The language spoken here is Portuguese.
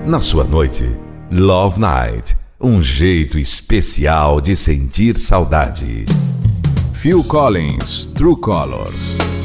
Na sua noite, Love Night, um jeito especial de sentir saudade. Phil Collins, True Colors.